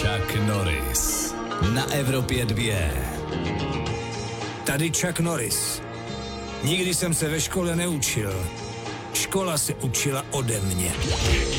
Chuck Norris na Evropě 2. Tady Chuck Norris. Nikdy jsem se ve škole neučil. Škola se učila ode mě.